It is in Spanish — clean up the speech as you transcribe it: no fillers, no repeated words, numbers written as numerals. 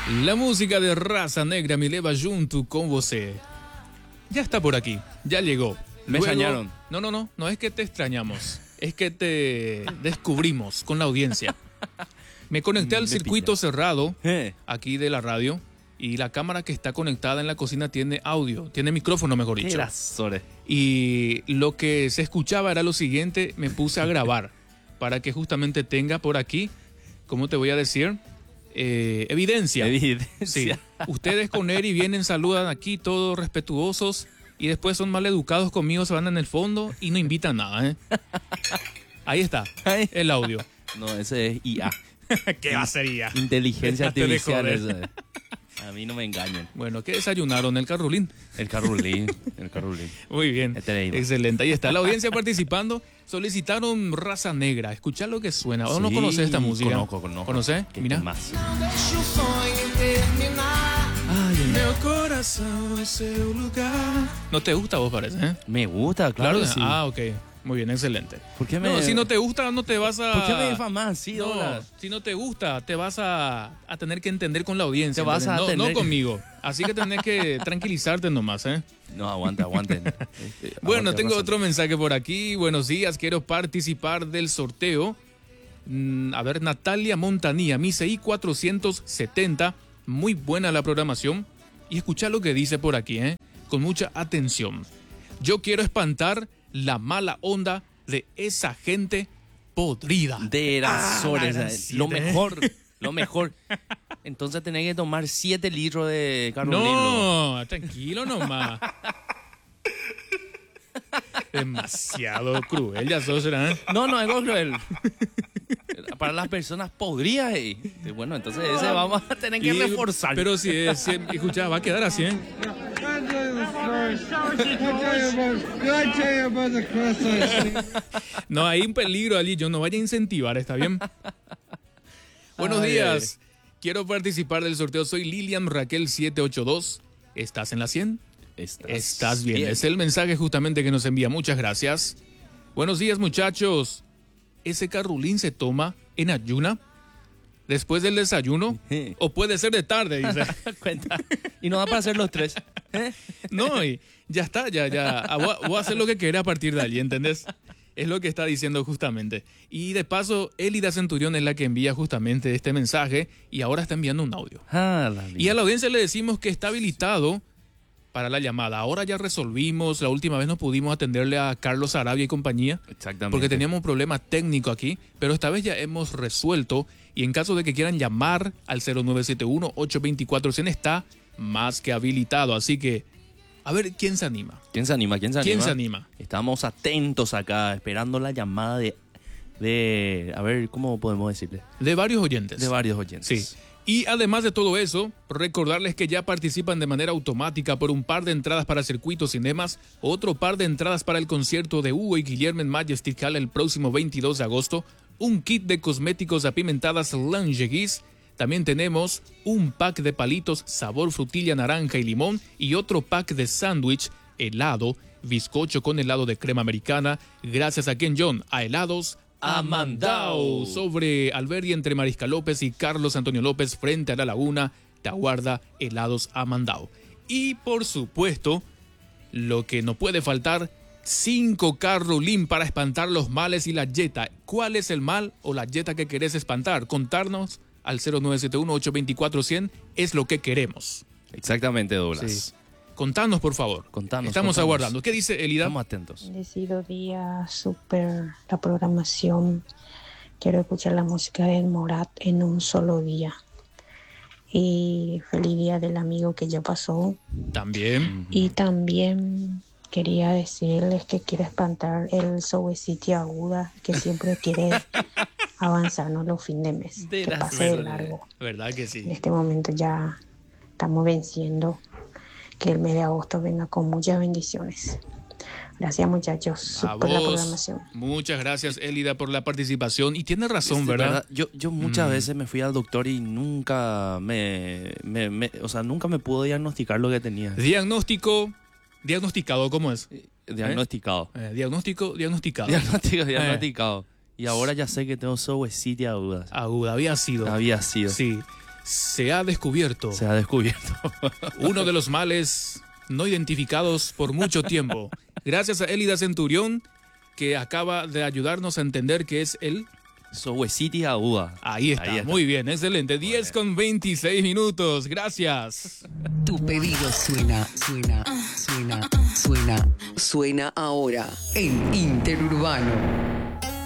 La música de Raza Negra me leva junto con você. Ya está por aquí, ya llegó. Me extrañaron. No es que te extrañamos, es que te descubrimos con la audiencia. Me conecté al circuito cerrado aquí de la radio y la cámara que está conectada en la cocina tiene audio, tiene micrófono, mejor dicho. Y lo que se escuchaba era lo siguiente, me puse a grabar para que justamente tenga por aquí, ¿cómo te voy a decir? Evidencia. Sí. Ustedes con Eri vienen, saludan aquí, todos respetuosos, y después son mal educados conmigo, se van en el fondo y no invitan nada, ¿eh? Ahí está, el audio. No, ese es IA. ¿Qué va a ser IA? Inteligencia artificial. Eso es. A mí no me engañan. Bueno, ¿qué desayunaron? ¿El carrulín? El carrulín. Muy bien, excelente. Ahí está la audiencia participando. Solicitaron Raza Negra. Escuchá lo que suena. ¿O no conoces esta música? Conozco. ¿Conoces? Mira. Más. Meu corazón es seu lugar. ¿No te gusta vos, parece? ¿Eh? Me gusta, claro. Que Sí. Ah, ok. Muy bien, excelente. ¿Por qué No, si no te gusta, no te vas a... ¿Por qué me difamas? Sí, No, dólares. si no te gusta, te vas a tener que entender con la audiencia. Te vas a ¿entendés? tener No conmigo. Así que tenés que tranquilizarte nomás, ¿eh? No, aguanten. Bueno, tengo Raza. otro mensaje por aquí. Buenos días, quiero participar del sorteo. A ver, Natalia Montanía, mi CI 470. Muy buena la programación. Y escucha lo que dice por aquí, ¿eh? Con mucha atención. Yo quiero espantar la mala onda de esa gente podrida. De Erasores. gracias. Lo mejor. Entonces tenés que tomar 7 litros de carolino. No, tranquilo nomás. Demasiado cruel, ya sos, ¿eh? No, es cruel. Para las personas podrías. Bueno, entonces ese vamos a tener que reforzar. Pero si escucha, va a quedar así, ¿eh? No, hay un peligro allí, yo no vaya a incentivar, ¿está bien? Buenos días, quiero participar del sorteo, soy Lilian Raquel 782, ¿estás en la 100? Estás bien, es el mensaje justamente que nos envía, muchas gracias. Buenos días, muchachos, ¿ese carrulín se toma en ayuna? ¿Después del desayuno? ¿O puede ser de tarde? Dice. Cuenta. Y no da para hacer los 3. No, y ya está, ya. Voy a hacer lo que quiera a partir de allí, ¿entendés? Es lo que está diciendo justamente. Y de paso, Elida Centurión es la que envía justamente este mensaje y ahora está enviando un audio. Y a la audiencia le decimos que está habilitado para la llamada. Ahora ya resolvimos, la última vez no pudimos atenderle a Carlos Arabia y compañía. Exactamente. Porque teníamos un problema técnico aquí, pero esta vez ya hemos resuelto y en caso de que quieran llamar al 0971-824-100 está más que habilitado. Así que, a ver, ¿quién se anima? ¿Quién se anima? Estamos atentos acá, esperando la llamada de a ver, ¿cómo podemos decirle? De varios oyentes. Sí. Y además de todo eso, recordarles que ya participan de manera automática por un par de entradas para Circuito Cinemas, otro par de entradas para el concierto de Hugo y Guillermo en Majestic Hall el próximo 22 de agosto, un kit de cosméticos apimentadas Langeguis, también tenemos un pack de palitos sabor frutilla, naranja y limón y otro pack de sándwich, helado, bizcocho con helado de crema americana, gracias a Ken John, a helados Amandao, sobre Alberdi entre Mariscal López y Carlos Antonio López frente a la laguna, te aguarda helados Amandao. Y por supuesto, lo que no puede faltar, 5 carrulín para espantar los males y la yeta. ¿Cuál es el mal o la yeta que querés espantar? Contarnos al 0971-824-100 es lo que queremos. Exactamente, Douglas. Sí. Contanos, por favor. Estamos aguardando. ¿Qué dice Elida? Estamos atentos. Bendecido día, súper la programación. Quiero escuchar la música de Morat en un solo día. Y feliz día del amigo que ya pasó. También. Y también quería decirles que quiero espantar el Sowecity aguda que siempre quiere avanzarnos los fines de mes. Que pase de largo. ¿Verdad que sí? En este momento ya estamos venciendo. Que el mes de agosto venga con muchas bendiciones. Gracias, muchachos, por la programación. Muchas gracias, Elida, por la participación. Y tiene razón, ¿verdad? Yo muchas veces me fui al doctor y nunca nunca me pudo diagnosticar lo que tenía. Diagnosticado, ¿cómo es? Diagnosticado. Diagnosticado. Diagnosticado. Y ahora ya sé que tengo Sowecity aguda. Había sido. Sí. Se ha descubierto. Se ha descubierto. Uno de los males no identificados por mucho tiempo. Gracias a Elida Centurión, que acaba de ayudarnos a entender que es el... Sowecity aguda. Ahí está, muy bien, excelente. 10:26. Gracias. Tu pedido suena ahora en Interurbano.